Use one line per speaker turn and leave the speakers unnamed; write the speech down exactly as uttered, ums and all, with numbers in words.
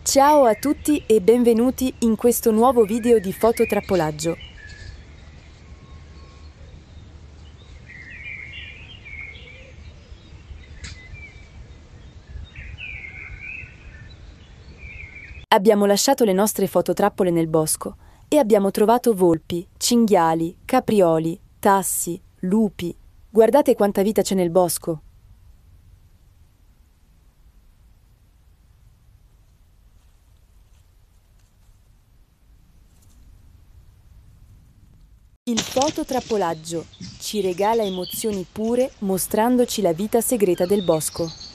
Ciao a tutti e benvenuti in questo nuovo video di fototrappolaggio. Abbiamo lasciato le nostre fototrappole nel bosco e abbiamo trovato volpi, cinghiali, caprioli, tassi, lupi. Guardate quanta vita c'è nel bosco. Il fototrappolaggio ci regala emozioni pure mostrandoci la vita segreta del bosco.